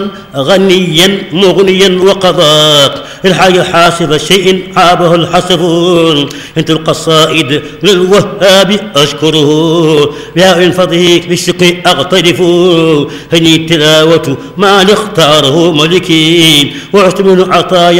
غنيا مغنيا وقضاء الحي حاسب شيء عابه الحسب. انت القصائد للوهاب اشكره بها فضيك بالشقي اغترف. هني التلاوه ما اختاره ملكي وعشت من عطايا